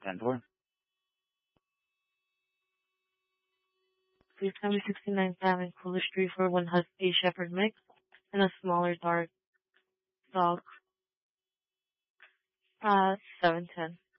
10-4. Please tell me 69 Salmon Coolidge 341 Husky Shepherd Mix and a smaller dark dog. 710.